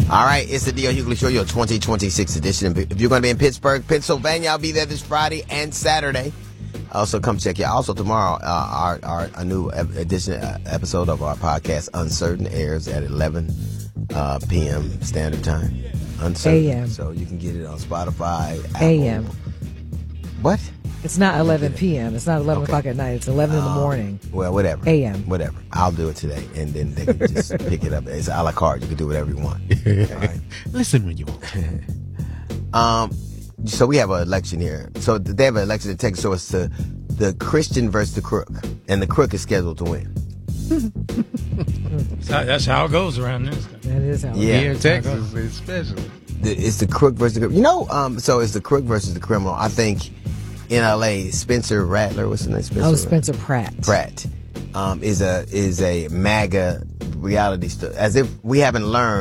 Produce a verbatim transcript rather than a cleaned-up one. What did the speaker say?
All right, it's the D L Hughley Show, your twenty twenty-six edition. If you're going to be in Pittsburgh, Pennsylvania, I'll be there this Friday and Saturday. Also, come check you out. Also, tomorrow, uh, our, our a new edition uh, episode of our podcast, Uncertain, airs at eleven uh, p.m. Standard Time. Uncertain. A M. So you can get it on Spotify, Apple. A M. What? It's not eleven p.m. It's not eleven Okay. o'clock at night. It's eleven in the Um, morning. Well, whatever. A M. Whatever. I'll do it today, and then they can just pick it up. It's a la carte. You can do whatever you want. All right. Listen when you want. Um, so we have an election here. So they have an election in Texas. So it's the, the Christian versus the crook, and the crook is scheduled to win. That's how, that's how it goes around this. That is how. Yeah. Here in Texas, especially. The, it's the crook versus the criminal. You know, um, so it's the crook versus the criminal. I think in L A, Spencer Rattler, what's his name? Spencer Oh, Spencer Pratt. Pratt um, is a is a MAGA reality star. As if we haven't learned.